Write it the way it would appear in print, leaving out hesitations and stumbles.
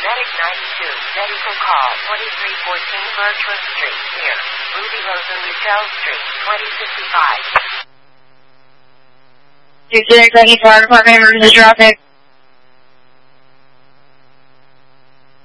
Medic 92, medical call 2314 Bertram Street, near Ruby Rosa Michelle Street, 2055. 26, I need fire department, emergency traffic.